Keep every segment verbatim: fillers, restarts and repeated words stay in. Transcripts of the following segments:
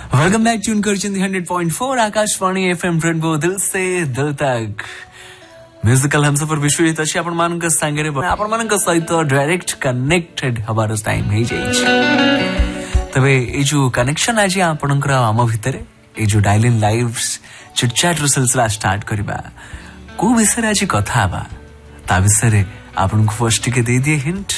welcome back tune कर hundred point four Akashvani FM rainbow दिल से दिल तक म्यूजिकल हम सफर विश्वजित अच्छी आपण मान सांगे आपण मान सहित डायरेक्ट कनेक्टेड हबार टाइम हो जाए तबे ये जो कनेक्शन आज आपणकर आम भितर ये जो डायल इन लाइव चिटचाट रो सिलसिला स्टार्ट करबा को विषय आज कथा आबा ता विषय आपन को फर्स्ट के दे दिए हिंट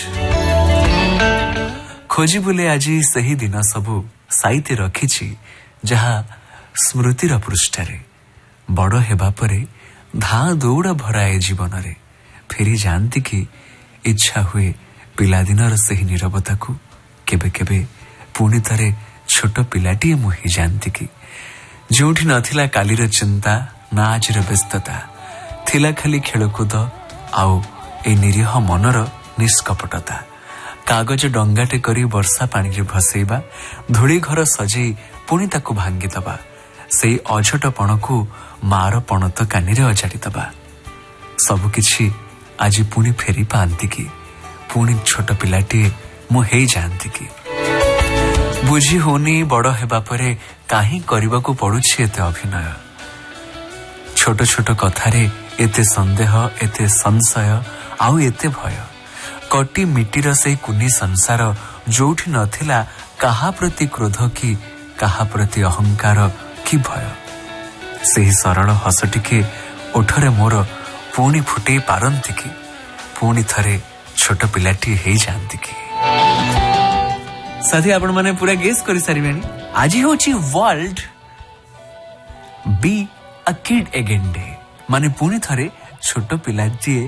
खोजी बुले आज सही दिन सबू साइते रखिछि जहा स्मृतिर पृष्ठरे बड़ हेबा परे धा दौड़ भराए जीवन रे फेरी जानती कि इच्छा हुए पिलादिनर सही नीरवता को केबे केबे पुणी थरे छोट पिलाटी मुही जानती कि जोठी नथिला कालीर चिंता ना आजिर व्यस्तता थिला खाली खेलकूद आउ ए निरीह मनर निष्कपटता कागज डंगाटे करी वर्षा पानी रे भसेबा धूली घर सजई पुणी ताकू भांगी दबा से अझटपण को मार पणत कानी रे अजाड़ी दबा सब किछि आज पुणी फेरी पांती कि पुणी छोट पिलाटी मु हेई जानती कि बुझी होनी बड़ हेबा परे काहे करबा को पड़ुछि एते अभिनय छोट छोट कथारे एते संदेह एते संशय आउ एते भय कटी मिट्टीर से कुनी संसार जोठी नथिला कहा प्रति क्रोध कि कहा प्रति अहंकार कि भय सेही सरल हसटिके ओठरे मोर पुणी फुटे पारंती कि पुणी थरे छोट पिलाटी हेई जानती कि साथी आपण माने पूरा गेस करि सारिबेनी आज होची world be a kid again day माने पुणी थरे छोट पिलाटी